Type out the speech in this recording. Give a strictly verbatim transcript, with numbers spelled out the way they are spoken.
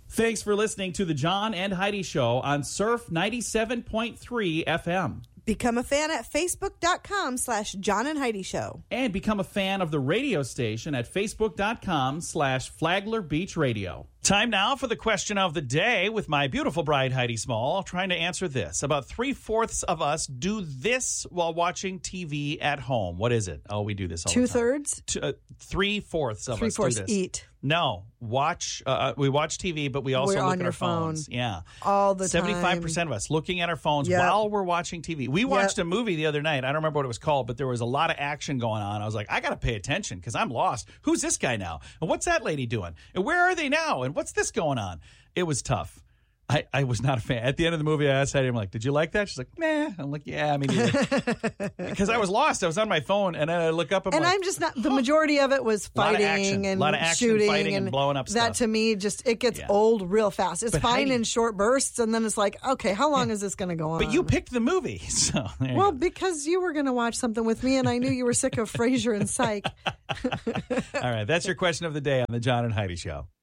Thanks for listening to the John and Heidi Show on Surf ninety-seven point three F M. Become a fan at facebook.com slash John and Heidi Show. And become a fan of the radio station at facebook.com slash Flagler Beach Radio. Time now for the question of the day with my beautiful bride, Heidi Small, trying to answer this. About three-fourths of us do this while watching T V at home. What is it? Oh, we do this all the time. Two-thirds? Two, uh, three-fourths of us do Three-fourths this. eat. No, watch. Uh, we watch T V, but we also We're look on at your our phones. phone. Yeah, All the time. seventy-five percent of us looking at our phones Yep. while we're watching T V. We watched Yep. a movie the other night. I don't remember what it was called, but there was a lot of action going on. I was like, I got to pay attention because I'm lost. Who's this guy now? And what's that lady doing? And where are they now? And what's this going on? It was tough. I, I was not a fan. At the end of the movie, I asked Heidi, I'm like, did you like that? She's like, nah. I'm like, yeah, me neither. Because I was lost. I was on my phone, and then I look up, I'm And like, I'm just not, the majority of it was Lot of fighting action. and Lot of action, shooting. fighting, and blowing up That stuff. to me, just, it gets Yeah. old real fast. It's But fine Heidi- in short bursts, and then it's like, okay, how long is this going to go on? but you picked the movie. So there you Well, go. because you were going to watch something with me, and I knew you were sick of Frasier and Psych. All right, that's your question of the day on the John and Heidi Show.